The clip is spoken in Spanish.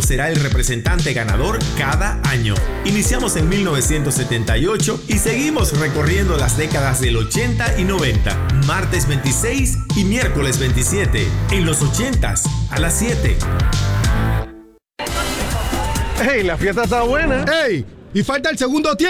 latino será el representante ganador cada año. Iniciamos en 1978 y seguimos recorriendo las décadas del 80 y 90. Martes 26 y miércoles 27. En los 80s a las 7. ¡Hey! La fiesta está buena. ¡Ey! Y falta el segundo tiempo.